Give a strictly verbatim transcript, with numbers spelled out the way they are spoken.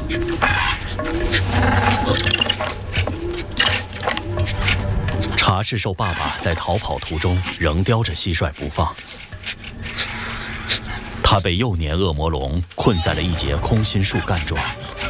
茶世兽爸爸在逃跑途中仍叼着蟋蟀不放，他被幼年恶魔龙困在了一节空心树干中。